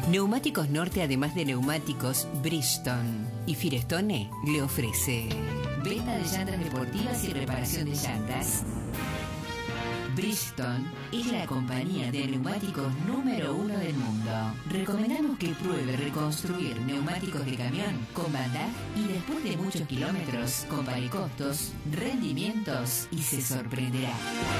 Neumáticos Norte, además de neumáticos, Bridgestone y Firestone le ofrece venta de llantas deportivas y reparación de llantas. Bridgestone es la compañía de neumáticos número 1 del mundo. Recomendamos que pruebe reconstruir neumáticos de camión con Bandaj y después de muchos kilómetros compare costos, rendimientos y se sorprenderá.